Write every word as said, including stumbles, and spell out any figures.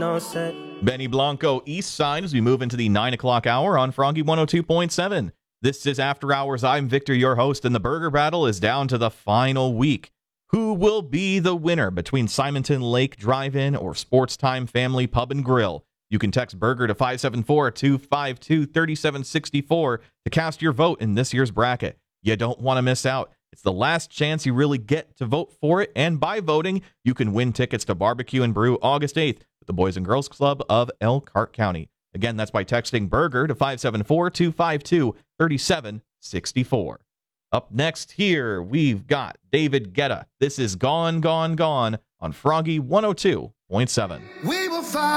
no set. Benny Blanco East Side as we move into the nine o'clock hour on Froggy one oh two point seven. This is After Hours. I'm Victor, your host, and the burger battle is down to the final week. Who will be the winner between Simonton Lake Drive-In or Sports Time Family Pub and Grill? You can text burger to five seven four, two five two, three seven six four to cast your vote in this year's bracket. You don't want to miss out. It's the last chance you really get to vote for it, and by voting, you can win tickets to Barbecue and Brew August eighth with the Boys and Girls Club of Elkhart County. Again, that's by texting burger to five seven four, two five two, three seven six four. Up next here, we've got David Guetta. This is Gone, Gone, Gone on Froggy one oh two point seven. We